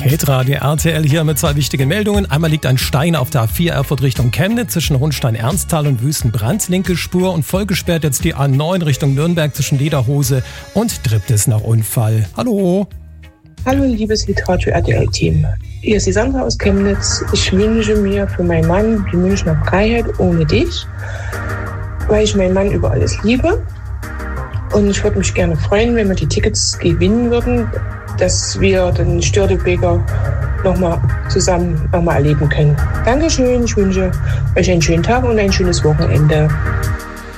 Hitradio RTL hier mit 2 wichtigen Meldungen. Einmal liegt ein Stein auf der A4 Erfurt Richtung Chemnitz zwischen Hohenstein-Ernsthal und Wüstenbrand. Linke Spur und voll gesperrt jetzt die A9 Richtung Nürnberg zwischen Lederhose und Triptis nach Unfall. Hallo. Hallo liebes Hitradio RTL-Team. Hier ist die Sandra aus Chemnitz. Ich wünsche mir für meinen Mann die Münchner Freiheit ohne dich, weil ich meinen Mann über alles liebe. Und ich würde mich gerne freuen, wenn wir die Tickets gewinnen würden, dass wir den Störtebeker zusammen erleben können. Dankeschön, ich wünsche euch einen schönen Tag und ein schönes Wochenende.